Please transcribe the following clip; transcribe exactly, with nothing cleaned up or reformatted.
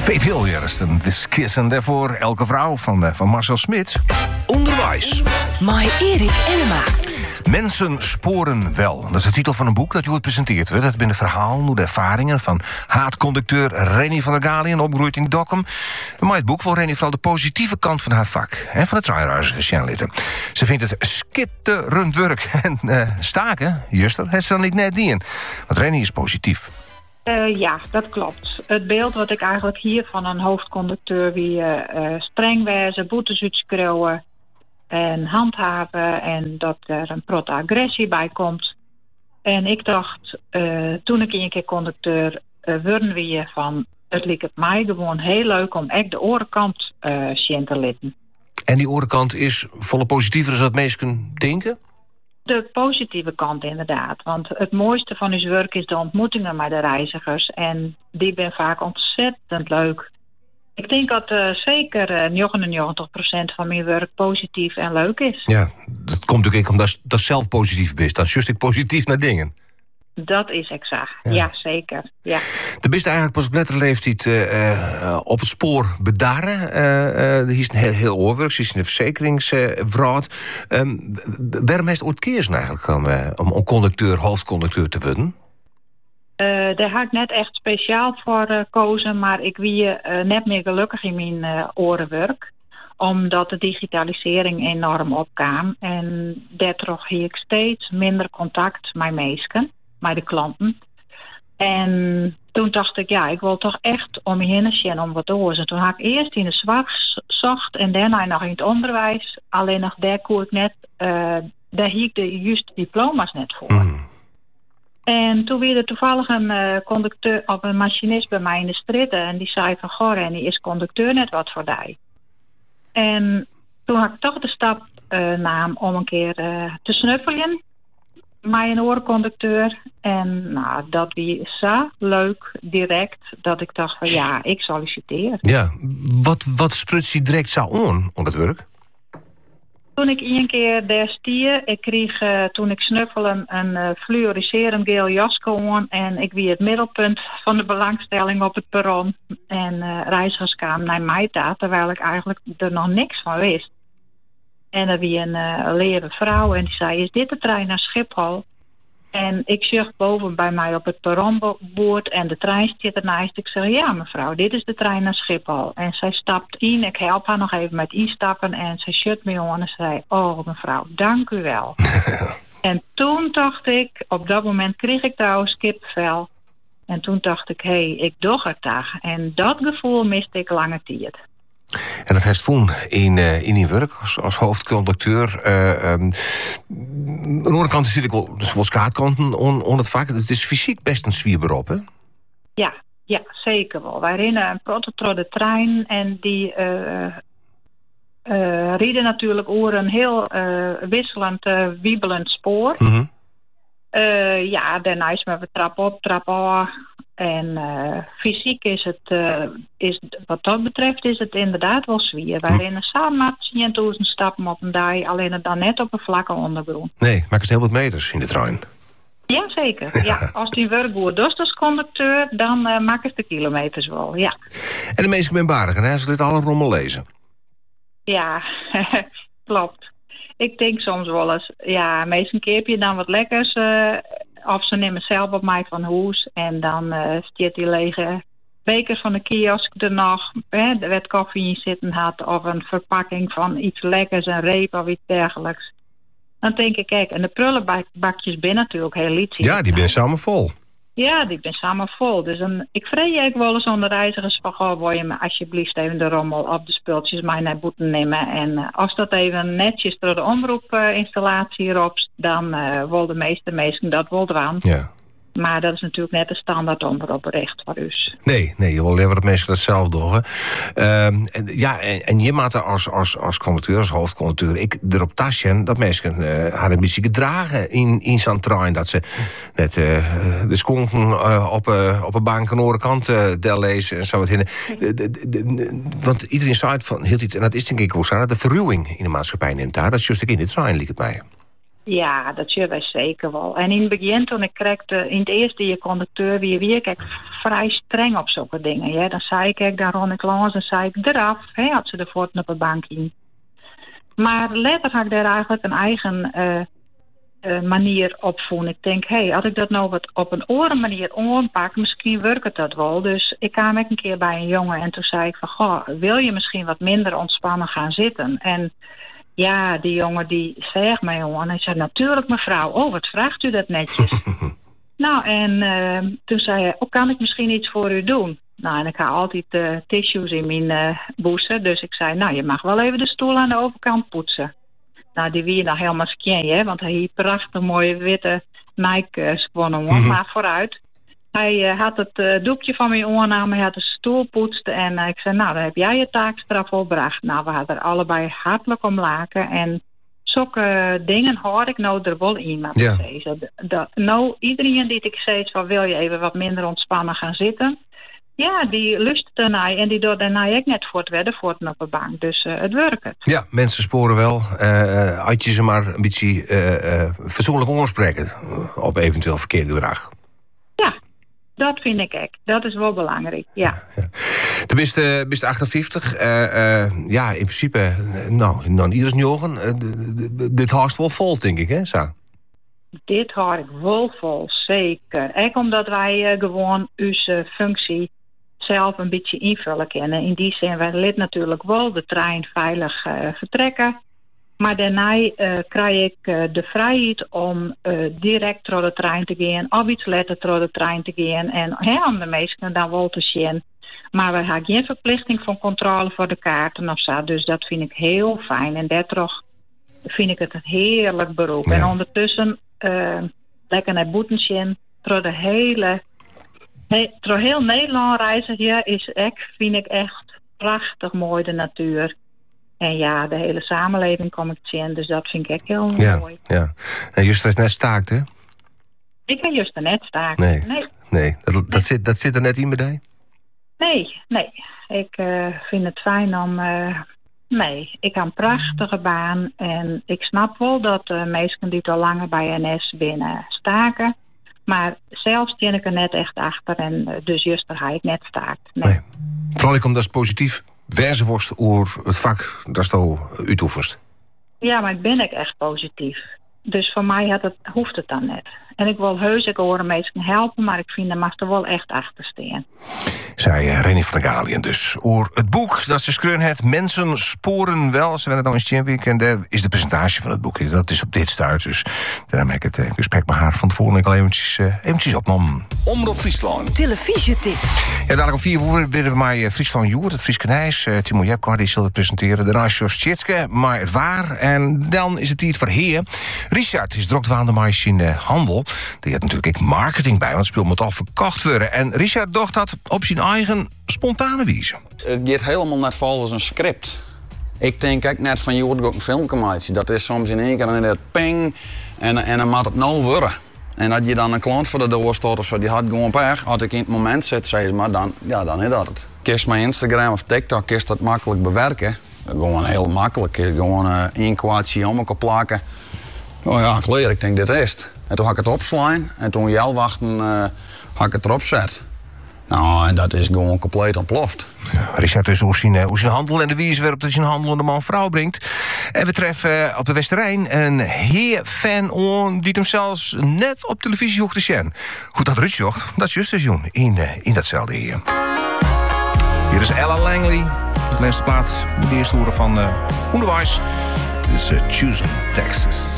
Faith Hill eerst en This Kiss. En daarvoor Elke Vrouw van, uh, van Marcel Smit. Onderwijs. Mai Erik Enema. Mensen sporen wel. Dat is de titel van een boek dat u ooit presenteerd werd. Dat binnen verhaal door de ervaringen van haatconducteur Reni van der Galien, opgegroeid in Dokkum. Maar het boek wil Reni vooral de positieve kant van haar vak en van de treinreizigersjournalisten. Ze vindt het skitterend werk. En uh, staken, juster, heeft ze dan niet net dien. Want Reni is positief. Uh, ja, dat klopt. Het beeld wat ik eigenlijk hier van een hoofdconducteur wie uh, uh, streng wezen, boetes uitschreeuwen en handhaven en dat er een protte agressie bij komt. En ik dacht, uh, toen ik een keer conducteur uh, worden we van, het leek het mij gewoon heel leuk om echt de orenkant uh, zien te litten. En die orenkant is volle positiever dan dat mensen denken? De positieve kant inderdaad. Want het mooiste van uw werk is de ontmoetingen met de reizigers. En die zijn vaak ontzettend leuk. Ik denk dat uh, zeker uh, negenennegentig procent van mijn werk positief en leuk is. Ja, dat komt natuurlijk omdat dat zelf positief bent. Dan just ik positief naar dingen. Dat is exact. Ja, ja zeker. Ja. De beste eigenlijk pas op letter leeftijd uh, uh, op het spoor bedaren. Uh, uh, hier is een heel, heel oorwerk. Ze is in de verzekeringsvraad. Uh, um, waarom is het ooit keers eigenlijk om, uh, om, om conducteur, hoofdconducteur te worden? Uh, daar had ik net echt speciaal voor gekozen. Uh, maar ik wie uh, net meer gelukkig in mijn uh, orenwerk. Omdat de digitalisering enorm opkwam. En daardoor heb ik steeds minder contact met mensen. Met de klanten. En toen dacht ik, ja, ik wil toch echt om me heen zien om wat te horen. En toen had ik eerst in de zwak zocht en daarna nog in het onderwijs. Alleen nog daar kon ik net, uh, daar hield ik de juiste diploma's net voor. Mm. En toen weer er toevallig een uh, conducteur of een machinist bij mij in de stritten. En die zei van, goh, en die is conducteur net wat voor die. En toen had ik toch de stap uh, nam om een keer uh, te snuffelen. Mij een oorconducteur. En nou, dat was zo leuk, direct, dat ik dacht van ja, ik solliciteer. Ja, wat, wat sprutst je direct zo aan, om dat werk? Toen ik een keer daar stier, ik kreeg uh, toen ik snuffelde een uh, fluoriserend geel jasje aan. En ik wie het middelpunt van de belangstelling op het perron. En uh, reizigers kwamen naar mij daar, terwijl ik eigenlijk er nog niks van wist. En er wie een uh, leren vrouw en die zei, is dit de trein naar Schiphol? En ik zucht boven bij mij op het perronboord en de trein zit ernaast. Ik zeg, ja mevrouw, dit is de trein naar Schiphol. En zij stapt in, ik help haar nog even met instappen en zij shut me aan en zei, oh mevrouw, dank u wel. En toen dacht ik, op dat moment kreeg ik trouwens kippenvel. En toen dacht ik, hé, hey, ik doe het daar. En dat gevoel miste ik lange tijd. En dat heeft voen in, uh, in die werk als, als hoofdconducteur. Uh, um, aan de andere kant zit ik wel zoals kaartkanten on het vak. Het is fysiek best een zwier beroep, hè? Ja, ja, zeker wel. Wij rennen een prototrode trein en die uh, uh, rieden natuurlijk over een heel uh, wisselend, uh, wiebelend spoor. Mm-hmm. Uh, ja, daarna is we trap op, trap af. En uh, fysiek is het, uh, is, wat dat betreft, is het inderdaad wel zwier. Wij hm. rennen samen met tienduizend stappen op een dag, alleen het dan net op een vlakke ondergrond. Nee, maak het heel wat meters in de trein. Jazeker, ja. Als die werkboer dus als conducteur, dan uh, maak het de kilometers wel, ja. En de meesten ben baardig, hè? Ze lieten alle rommel lezen. Ja, klopt. Ik denk soms wel eens, ja, meestal keer je dan wat lekkers... Uh, Of ze nemen zelf op mij van huis. En dan uh, staat die lege beker van de kiosk er nog. Hè, er werd koffie in zitten had. Of een verpakking van iets lekkers, een reep of iets dergelijks. Dan denk ik, kijk, en de prullenbakjes zijn natuurlijk heel lief. Ja, die zijn samen vol. Ja, die zijn samen vol. Dus een, ik vrees ook wel eens aan de reizigers van, goh, wil je me alsjeblieft even de rommel op de spultjes mij naar boeten nemen. En uh, als dat even netjes door de omroepinstallatie uh, erop, dan uh, wil de meeste mensen dat wel doen. Ja. Maar dat is natuurlijk net de standaard omroepbericht voor u. Nee, nee, je wil liever dat mensen dat zelf doen. Uh, en, ja, en, en je maakt er als, als, als conducteur, als hoofdconducteur, ik erop tassen dat mensen uh, haar een beetje gedragen in, in zo'n trein. Dat ze net uh, de skonken uh, op, uh, op een bank aan de andere kant uh, del lezen en zo wat in. Want iedereen zei van, heel iets, en dat is denk ik ook zo, dat de verruwing in de maatschappij neemt daar. Dat is juist in de trein, liep het mij. Ja, dat zullen wij zeker wel. En in het begin, toen ik kreeg de, in het eerste jaar conducteur, wie wie ik vrij streng op zulke dingen. Ja. Dan zei ik, kijk, daar rond ik langs en zei ik eraf, hè, had ze de voeten op de bank in. Maar later had ik daar eigenlijk een eigen uh, uh, manier op voelen. Ik denk, hé, hey, als ik dat nou wat op een andere manier aanpak, misschien werkt het dat wel. Dus ik kwam ook een keer bij een jongen en toen zei ik van, goh, wil je misschien wat minder ontspannen gaan zitten? En ja, die jongen die zei mij jongen, en hij zei, natuurlijk mevrouw, oh, wat vraagt u dat netjes? Nou, en uh, toen zei hij, oh, kan ik misschien iets voor u doen? Nou, en ik had altijd uh, tissues in mijn uh, boezen. Dus ik zei, nou, je mag wel even de stoel aan de overkant poetsen. Nou, die wie je nog helemaal skin, hè, want hij heeft prachtig mooie witte Nike gewonnen, hoor. Mm-hmm. Maar vooruit. Hij uh, had het uh, doekje van mij oornamen, hij had de stoel poetst. En uh, ik zei, nou, dan heb jij je taakstraf volbracht. Nou, we hadden er allebei hartelijk om laken. En zulke dingen hoor ik nou er wel in. Maar ja. dat, dat, nou, iedereen die ik zei van, wil je even wat minder ontspannen gaan zitten? Ja, die lust daarna en die doet daarna ook net voort werden voort op de bank. Dus uh, het werkt. Ja, mensen sporen wel. Uh, had je ze maar een beetje uh, uh, fatsoenlijk oorspreken op eventueel verkeerd gedrag. Ja, dat vind ik ook. Dat is wel belangrijk, ja. ja, ja. De beste, beste achtenvijftig, uh, uh, ja, in principe, uh, nou, dan ieders njogen. Uh, dit haast wel vol, denk ik, hè, Sa? Dit hoor ik wel vol, zeker. Ook omdat wij uh, gewoon onze functie zelf een beetje invullen kunnen. In die zin, wij lid natuurlijk wel de trein veilig uh, vertrekken. Maar daarna uh, krijg ik uh, de vrijheid om uh, direct door de trein te gaan. Of iets later door de trein te gaan. En hè, om de meesten dan wel te zien. Maar we hebben geen verplichting van controle voor de kaarten of zo. Dus dat vind ik heel fijn. En daardoor vind ik het een heerlijk beroep. Ja. En ondertussen uh, lekker naar Boetensjen. Door de hele... He, door heel Nederland reizen hier is echt, vind ik echt prachtig mooi de natuur. En ja, de hele samenleving kom ik zien, dus dat vind ik echt heel ja, mooi. Ja. En Juster is net staakt, hè? Ik heb Juster net staakt. Nee, nee. nee. Dat, dat, nee. Zit, dat zit er net in bij jou? Nee, nee. Ik uh, vind het fijn om... Uh, nee, ik heb een prachtige baan. En ik snap wel dat de uh, mensen die al langer bij N S binnen staken. Maar zelf steen ik er net echt achter en uh, dus Juster hij net staakt. Nee. nee. Vooral ik omdat het positief wijze wordt over het vak dat je uitoefent. Ja, maar ik ben ik echt positief. Dus voor mij had het, hoeft het dan net. En ik wil heus ik horen mensen helpen, maar ik vind er mag er wel echt achter staan. Zei uh, Reni van der Galiën dus. Over het boek dat ze schreeuwen het Mensen sporen wel. Ze werden dan in Steenwijk en daar is de presentatie van het boek. Dat is op dit stuit. Dus daarom heb ik het uh, gesprek met haar van tevoren al eventjes, uh, eventjes opnam. Omroep Friesland. Televisietip. Ja, dadelijk om vier uur binnen bij mij uh, Friesland Joer, het Fries Knijs. Uh, Timo Jepkar, die zal het presenteren. Daarna Jos Tjitske, maar het waar. En dan is het hier voor heer. Richard is druk aan de meisje in de handel. Die had natuurlijk ook marketing bij, want het spul moet al verkocht worden. En Richard dacht dat op zijn eigen spontane wijze. Het gaat helemaal net volgens een script. Ik denk ook net van, je wordt ook een filmcommissie. Dat is soms in één keer en dat ping en, en dan moet het nou worden. En dat je dan een klant voor de deur staat of zo, die had gewoon pech. Als ik in het moment zit, zei ze, maar dan, ja, dan is dat het. Kist mijn Instagram of TikTok, kist dat makkelijk bewerken. Gewoon heel makkelijk. Gewoon uh, één kwaadje om elkaar plakken. Oh ja, klaar, ik denk dit is het. En toen had ik het opslaan en toen jij wachten, uh, had ik het erop zet. Nou, en dat is gewoon compleet ontploft. Ja, Richard dus hoe zijn, hoe zijn handel en de wijze waarop dat zijn handel de man-vrouw brengt. En we treffen uh, op de Westerijn een heer fan on die hem zelfs net op televisie hoogte zien. Goed dat Rutsch zocht, dat is juist dus jong in, uh, in datzelfde heer. Hier is Ella Langley, de laatste plaats, de eerste horen van uh, Onderwijs. Dit is uh, Choosing Texas.